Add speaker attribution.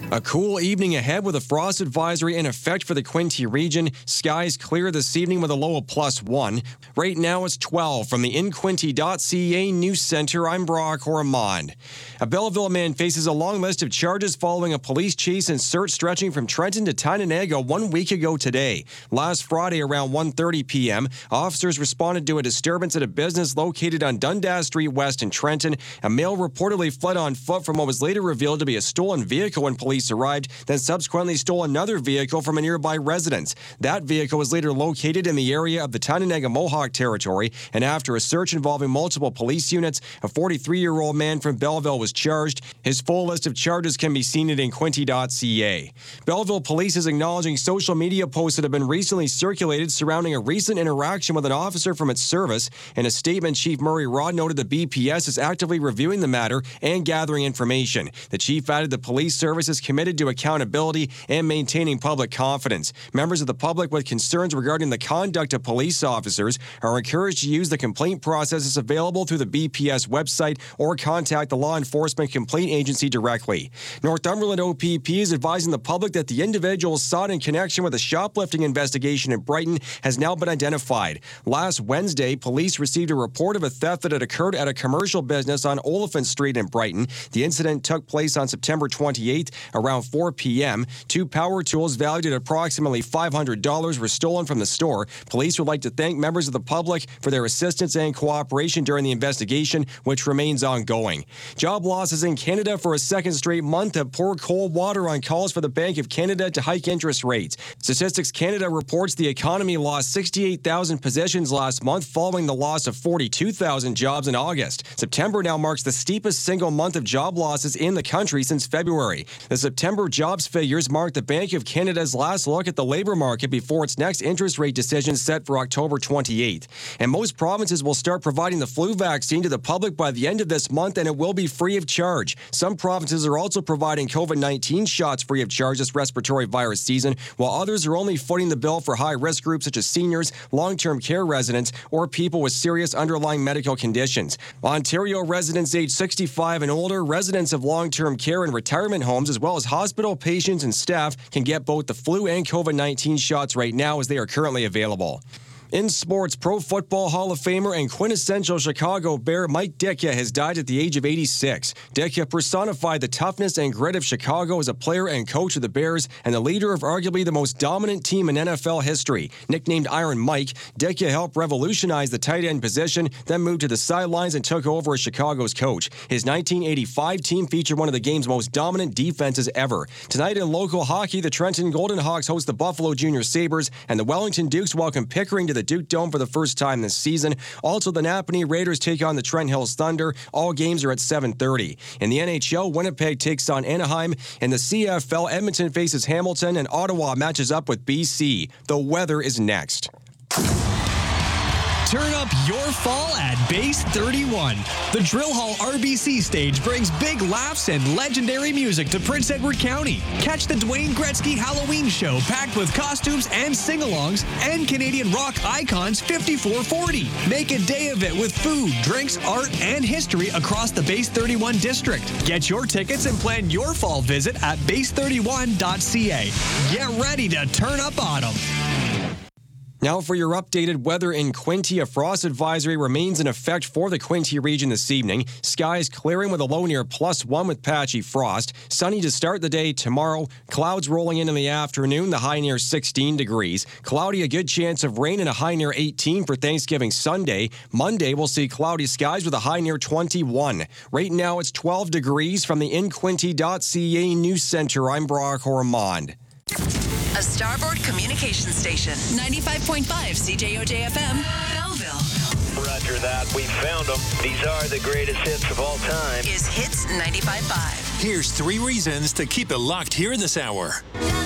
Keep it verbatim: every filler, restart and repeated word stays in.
Speaker 1: A cool evening ahead with a frost advisory in effect for the Quinte region. Skies clear this evening with a low of plus one. Right now it's twelve. From the in quinte dot c a News Center, I'm Brock Ormond. A Belleville man faces a long list of charges following a police chase and search stretching from Trenton to Tynanaga one week ago today. Last Friday around one thirty p.m., officers responded to a disturbance at a business located on Dundas Street West in Trenton. A male reportedly fled on foot from what was later revealed to be a stolen vehicle when police arrived, then subsequently stole another vehicle from a nearby residence. That vehicle was later located in the area of the Tynanaga Mohawk territory, and after a search involving multiple police units, a forty-three-year-old man from Belleville was charged. His full list of charges can be seen at in quinte dot c a. Belleville Police is acknowledging social media posts that have been recently circulated surrounding a recent interaction with an officer from its service. In a statement, Chief Murray Rod noted the B P S is actively reviewing the matter and gathering information. The chief added the police service is committed to accountability and maintaining public confidence. Members of the public with concerns regarding the conduct of police officers are encouraged to use the complaint processes available through the B P S website or contact the Law Enforcement Complaint Agency directly. Northumberland O P P is advising the public that the individual sought in connection with a shoplifting investigation in Brighton has now been identified. Last Wednesday, police received a report of a theft that had occurred at a commercial business on Oliphant Street in Brighton. The incident took place on September twenty-eighth around four p.m. Two power tools valued at approximately five hundred dollars were stolen from the store. Police would like to thank members of the public for their assistance and cooperation during the investigation, which remains ongoing. Job losses in Canada for a second straight month have poured cold water on calls for the Bank of Canada to hike interest rates. Statistics Canada reports the economy lost sixty-eight thousand positions last month following the loss of forty-two thousand jobs in August. September now marks the steepest single month of job losses in the country since February. The September jobs figures mark the Bank of Canada's last look at the labor market before its next interest rate decision set for October twenty-eighth. And most provinces will start providing the flu vaccine to the public by the end of this month, and it will be free of charge. Some provinces are also providing COVID nineteen shots free of charge this respiratory virus season, while others are only footing the bill for high-risk groups such as seniors, long-term care residents, or people with serious underlying medical conditions. Ontario residents age sixty-five and older, residents of long-term care and retirement homes, as well as hospital patients and staff can get both the flu and COVID nineteen shots right now as they are currently available. In sports, Pro Football Hall of Famer and quintessential Chicago Bear Mike Ditka has died at the age of eighty-six. Ditka personified the toughness and grit of Chicago as a player and coach of the Bears and the leader of arguably the most dominant team in N F L history. Nicknamed Iron Mike, Ditka helped revolutionize the tight end position, then moved to the sidelines and took over as Chicago's coach. His nineteen eighty-five team featured one of the game's most dominant defenses ever. Tonight in local hockey, the Trenton Golden Hawks host the Buffalo Junior Sabres, and the Wellington Dukes welcome Pickering to the Duke Dome for the first time this season. Also, the Napanee Raiders take on the Trent Hills Thunder. All games are at seven thirty. In the N H L, Winnipeg takes on Anaheim. In the C F L, Edmonton faces Hamilton, and Ottawa matches up with B C. The weather is next.
Speaker 2: Turn up your fall at Base thirty-one. The Drill Hall R B C stage brings big laughs and legendary music to Prince Edward County. Catch the Dwayne Gretzky Halloween show packed with costumes and sing-alongs and Canadian rock icons fifty-four forty. Make a day of it with food, drinks, art, and history across the Base thirty-one district. Get your tickets and plan your fall visit at base thirty-one dot c a. Get ready to turn up autumn.
Speaker 1: Now for your updated weather in Quinte. A frost advisory remains in effect for the Quinte region this evening. Skies clearing with a low near plus one with patchy frost. Sunny to start the day tomorrow. Clouds rolling in in the afternoon, the high near sixteen degrees. Cloudy, a good chance of rain and a high near eighteen for Thanksgiving Sunday. Monday, we'll see cloudy skies with a high near twenty-one. Right now, it's twelve degrees. From the in quinte dot c a News Center, I'm Brock Ormond.
Speaker 3: A Starboard Communications Station. ninety-five point five C J O J F M, Belleville.
Speaker 4: Roger that. We found them. These are the greatest hits of all time.
Speaker 3: Is Hits ninety-five point five.
Speaker 5: Here's three reasons to keep it locked here this hour.